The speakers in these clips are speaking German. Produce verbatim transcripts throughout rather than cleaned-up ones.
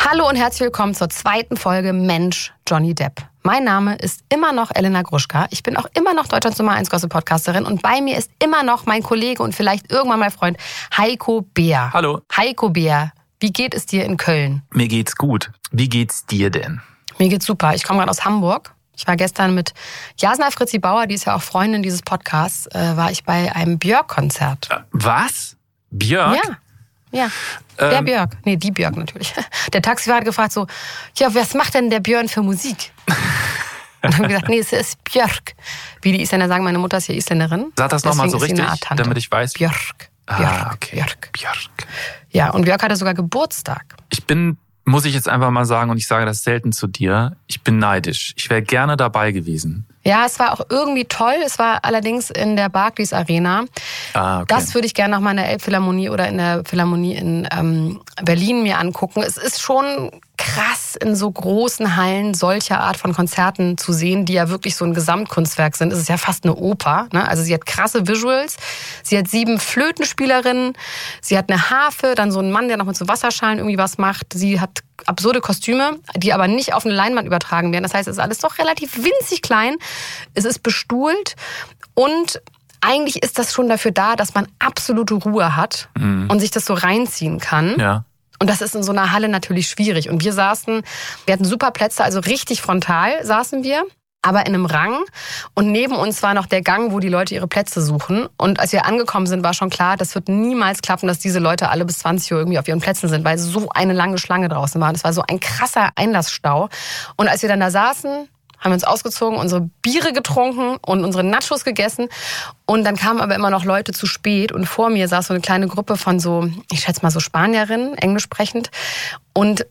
Hallo und herzlich willkommen zur zweiten Folge Mensch, Johnny Depp. Mein Name ist immer noch Elena Gruschka. Ich bin auch immer noch Deutschlands Nummer eins Gossip-Podcasterin und bei mir ist immer noch mein Kollege und vielleicht irgendwann mein Freund Heiko Beer. Hallo. Heiko Beer, wie geht es dir in Köln? Mir geht's gut. Wie geht's dir denn? Mir geht's super. Ich komme gerade aus Hamburg. Ich war gestern mit Jasna Fritzi Bauer, die ist ja auch Freundin dieses Podcasts, äh, war ich bei einem Björk-Konzert. Äh, was? Björk? Ja. Ja, der ähm, Björk. Nee, die Björk natürlich. Der Taxifahrer hat gefragt so, ja, was macht denn der Björn für Musik? Und dann haben wir gesagt, nee, es ist Björk. Wie die Isländer sagen, meine Mutter ist ja Isländerin. Sag das nochmal so richtig, damit ich weiß. Björk. Ah, Björk. okay. Björk. Björk. Ja, und Björk hatte sogar Geburtstag. Ich bin, muss ich jetzt einfach mal sagen, und ich sage das selten zu dir, ich bin neidisch. Ich wäre gerne dabei gewesen. Ja, es war auch irgendwie toll. Es war allerdings in der Barclays Arena. Ah, okay. Das würde ich gerne noch mal in der Elbphilharmonie oder in der Philharmonie in ähm, Berlin mir angucken. Es ist schon krass, in so großen Hallen solcher Art von Konzerten zu sehen, die ja wirklich so ein Gesamtkunstwerk sind. Es ist ja fast eine Oper, ne? Also sie hat krasse Visuals. Sie hat sieben Flötenspielerinnen. Sie hat eine Harfe, dann so einen Mann, der noch mit so Wasserschalen irgendwie was macht. Sie hat absurde Kostüme, die aber nicht auf eine Leinwand übertragen werden. Das heißt, es ist alles doch relativ winzig klein. Es ist bestuhlt und eigentlich ist das schon dafür da, dass man absolute Ruhe hat mhm. und sich das so reinziehen kann. Ja. Und das ist in so einer Halle natürlich schwierig. Und wir saßen, wir hatten super Plätze, also richtig frontal saßen wir, aber in einem Rang. Und neben uns war noch der Gang, wo die Leute ihre Plätze suchen. Und als wir angekommen sind, war schon klar, das wird niemals klappen, dass diese Leute alle bis zwanzig Uhr irgendwie auf ihren Plätzen sind, weil so eine lange Schlange draußen war. Das war so ein krasser Einlassstau. Und als wir dann da saßen, haben wir uns ausgezogen, unsere Biere getrunken und unsere Nachos gegessen. Und dann kamen aber immer noch Leute zu spät. Und vor mir saß so eine kleine Gruppe von so, ich schätze mal so Spanierinnen, englisch sprechend. Und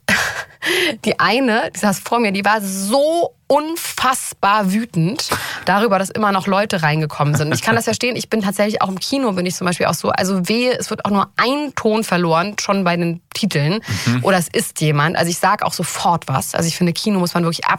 die eine, die saß vor mir, die war so unfassbar wütend darüber, dass immer noch Leute reingekommen sind. Ich kann das verstehen. Ich bin tatsächlich auch im Kino, bin ich zum Beispiel auch so, also wehe, es wird auch nur ein Ton verloren, schon bei den Titeln. Mhm. Oder es ist jemand. Also ich sage auch sofort was. Also ich finde, Kino muss man wirklich ab